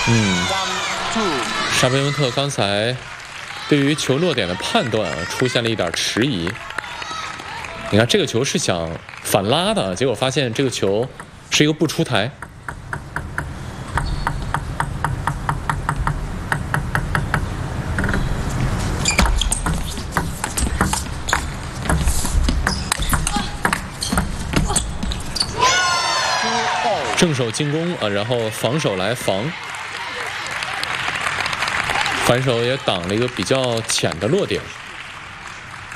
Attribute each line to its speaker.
Speaker 1: 沙贝文特刚才对于球落点的判断出现了一点迟疑。你看这个球是想反拉的，结果发现这个球是一个不出台。正手进攻啊，然后防守来防，反手也挡了一个比较浅的落点。